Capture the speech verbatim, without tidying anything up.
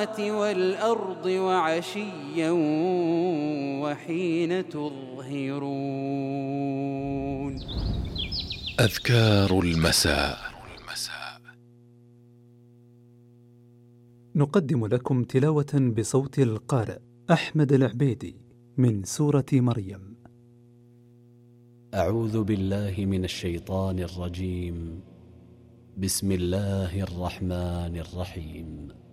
والأرض وعشيا وحين تظهرون. أذكار المساء. نقدم لكم تلاوة بصوت القارئ أحمد العبيدي من سورة مريم. أعوذ بالله من الشيطان الرجيم. بسم الله الرحمن الرحيم.